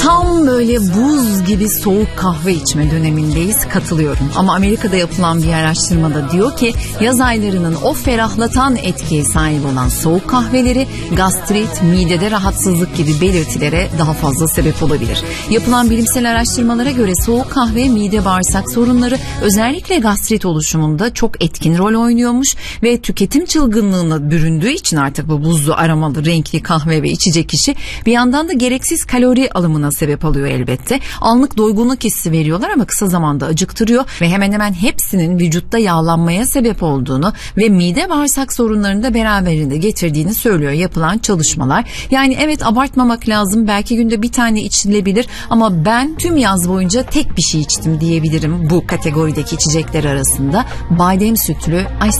Tam böyle buz gibi soğuk kahve içme dönemindeyiz, katılıyorum. Ama Amerika'da yapılan bir araştırmada diyor ki yaz aylarının o ferahlatan etkiye sahip olan soğuk kahveleri gastrit, midede rahatsızlık gibi belirtilere daha fazla sebep olabilir. Yapılan bilimsel araştırmalara göre soğuk kahve mide bağırsak sorunları, özellikle gastrit oluşumunda çok etkin rol oynuyormuş ve tüketim çılgınlığına büründüğü için artık bu buzlu, aromalı, renkli kahve ve içecek işi bir yandan da gereksiz kalori alımına sebep alıyor elbette. Anlık doygunluk hissi veriyorlar ama kısa zamanda acıktırıyor ve hemen hemen hepsinin vücutta yağlanmaya sebep olduğunu ve mide bağırsak sorunlarını da beraberinde getirdiğini söylüyor yapılan çalışmalar. Yani evet, abartmamak lazım. Belki günde bir tane içilebilir ama ben tüm yaz boyunca tek bir şey içtim diyebilirim bu kategorideki içecekler arasında. Badem sütlü ice